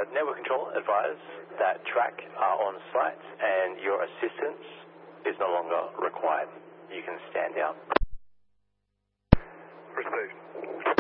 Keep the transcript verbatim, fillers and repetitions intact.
Uh, network control advise that track are on site and your assistance is no longer required. You can stand down. Received.